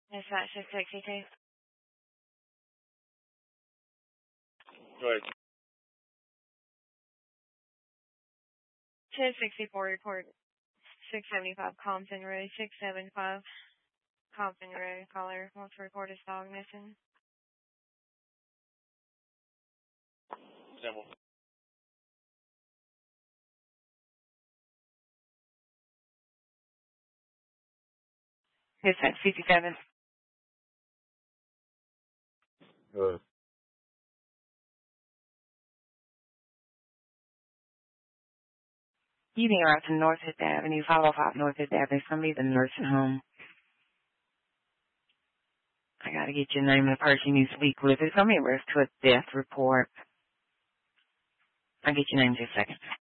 Dispatch 662. Go ahead. 1064 report 675 Compton Road, 675 Compton Road. Caller wants to report his dog missing. Simple. Dispatch 57. Good. You can route to North 5th Avenue, 505 North 5th Avenue. Somebody at the nursing home. I gotta get your name of the person you speak with. It's gonna be a risk to a death report. I'll get your name in just a second.